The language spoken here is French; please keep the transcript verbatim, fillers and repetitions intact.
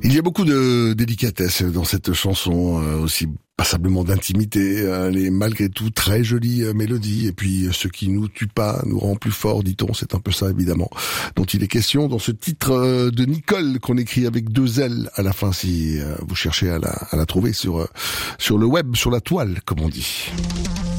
Il y a beaucoup de délicatesse dans cette chanson, euh, aussi passablement d'intimité. Elle est malgré tout très jolie euh, mélodie. Et puis, ce qui nous tue pas nous rend plus fort, dit-on. C'est un peu ça, évidemment, dont il est question dans ce titre euh, de Nicole qu'on écrit avec deux L à la fin, si euh, vous cherchez à la, à la trouver sur, euh, sur le web, sur la toile, comme on dit.